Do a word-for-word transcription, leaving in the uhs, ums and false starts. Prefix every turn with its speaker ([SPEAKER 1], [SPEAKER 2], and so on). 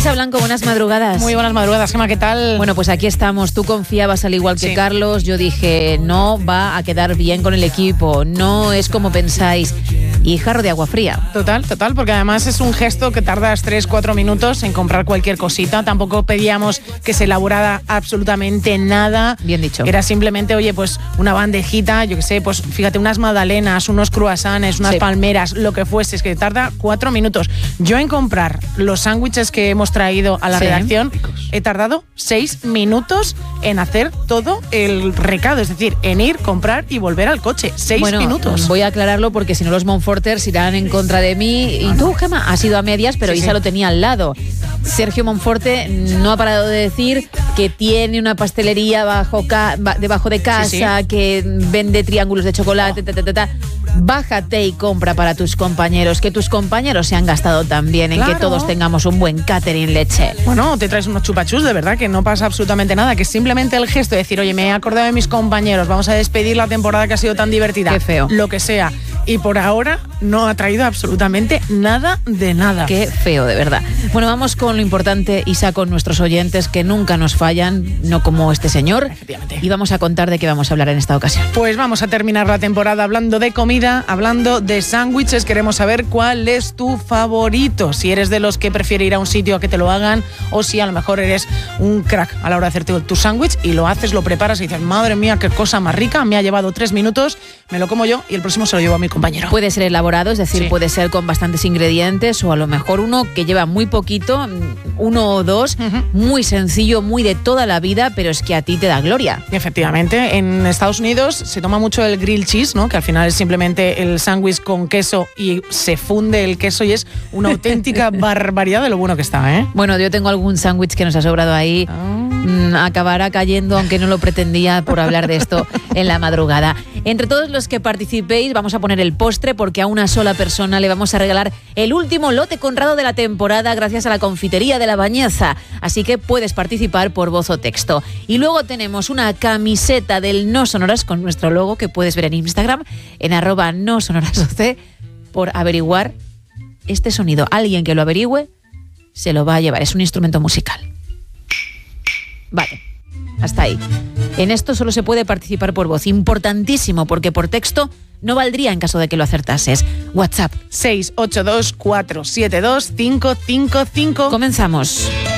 [SPEAKER 1] Isa Blanco, buenas madrugadas.
[SPEAKER 2] Muy buenas madrugadas, Gemma, ¿qué tal?
[SPEAKER 1] Bueno, pues aquí estamos. Tú confiabas al igual que
[SPEAKER 2] Sí.
[SPEAKER 1] Carlos. Yo dije, no va a quedar bien con el equipo. No es como pensáis. Y jarro de agua fría.
[SPEAKER 2] Total, total, porque además es un gesto que tardas tres, cuatro minutos en comprar cualquier cosita. Tampoco pedíamos que se elaborara absolutamente nada.
[SPEAKER 1] Bien dicho.
[SPEAKER 2] Era simplemente, oye, pues una bandejita, yo qué sé, pues fíjate, unas magdalenas, unos croissants, unas
[SPEAKER 1] Sí.
[SPEAKER 2] palmeras, lo que fuese, es que tarda cuatro minutos. Yo en comprar los sándwiches que hemos traído a la
[SPEAKER 1] Sí.
[SPEAKER 2] redacción he tardado seis minutos en hacer todo el recado, es decir, en ir, comprar y volver al coche. Seis
[SPEAKER 1] bueno,
[SPEAKER 2] minutos.
[SPEAKER 1] voy a aclararlo porque si no los Monforters irán en contra de mí. Y tú, Gemma, has ido a medias, pero
[SPEAKER 2] Sí,
[SPEAKER 1] Isa
[SPEAKER 2] sí.
[SPEAKER 1] lo tenía al lado. Sergio Monforte no ha parado de decir que tiene una pastelería bajo ca- ba- debajo de casa,
[SPEAKER 2] Sí, sí.
[SPEAKER 1] que vende triángulos de chocolate, ta, ta, ta, ta. Bájate y compra para tus compañeros, que tus compañeros se han gastado también en
[SPEAKER 2] Claro.
[SPEAKER 1] que todos tengamos un buen catering, leche.
[SPEAKER 2] Bueno, te traes unos chupachus, de verdad, que no pasa absolutamente nada, que es simplemente el gesto de decir, oye, me he acordado de mis compañeros, vamos a despedir la temporada que ha sido tan divertida.
[SPEAKER 1] Qué feo.
[SPEAKER 2] Lo que sea. Y por ahora no ha traído absolutamente nada de nada.
[SPEAKER 1] Qué feo, de verdad. Bueno, vamos con lo importante, Isa, con nuestros oyentes que nunca nos fallan, no como este señor.
[SPEAKER 2] Efectivamente.
[SPEAKER 1] Y vamos a contar de qué vamos a hablar en esta ocasión.
[SPEAKER 2] Pues vamos a terminar la temporada hablando de comida, hablando de sándwiches. Queremos saber cuál es tu favorito. Si eres de los que prefiere ir a un sitio a que te lo hagan, o si a lo mejor eres un crack a la hora de hacerte tu sándwich y lo haces, lo preparas y dices, madre mía, qué cosa más rica, me ha llevado tres minutos, me lo como yo y el próximo se lo llevo a mi compañero.
[SPEAKER 1] Puede ser elaborado, es decir,
[SPEAKER 2] Sí.
[SPEAKER 1] puede ser con bastantes ingredientes o a lo mejor uno que lleva muy poquito, uno o dos,
[SPEAKER 2] Ujú.
[SPEAKER 1] muy sencillo, muy de toda la vida, pero es que a ti te da gloria.
[SPEAKER 2] Efectivamente, en Estados Unidos se toma mucho el grilled cheese, ¿no? Que al final es simplemente el sándwich con queso y se funde el queso y es una auténtica barbaridad de lo bueno que está, ¿eh?
[SPEAKER 1] Bueno, yo tengo algún sándwich que nos ha sobrado ahí. Mm, acabará cayendo, aunque no lo pretendía, por hablar de esto en la madrugada. Entre todos los que participéis vamos a poner el postre porque a una sola persona le vamos a regalar el último lote Conrado de la temporada gracias a la confitería de La Bañeza. Así que puedes participar por voz o texto. Y luego tenemos una camiseta del No Sonoras con nuestro logo que puedes ver en Instagram en arroba no sonorasoc por averiguar este sonido. Alguien que lo averigüe se lo va a llevar. Es un instrumento musical. Vale, hasta ahí. En esto solo se puede participar por voz. Importantísimo, porque por texto no valdría en caso de que lo acertases. WhatsApp.
[SPEAKER 2] seis ocho dos cuatro siete dos cinco cinco cinco.
[SPEAKER 1] Comenzamos.